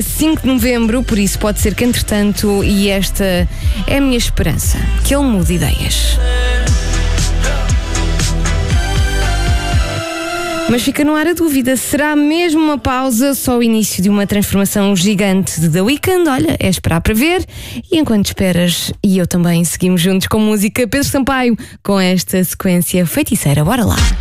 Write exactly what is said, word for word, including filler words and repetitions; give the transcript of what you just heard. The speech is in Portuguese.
cinco de novembro, por isso pode ser que entretanto, e esta é a minha esperança, que ele mude ideias. Mas fica no ar a dúvida, será mesmo uma pausa, só o início de uma transformação gigante de The Weeknd? Olha, é esperar para ver. E enquanto esperas, e eu também, seguimos juntos com música, Pedro Sampaio, com esta sequência feiticeira. Bora lá!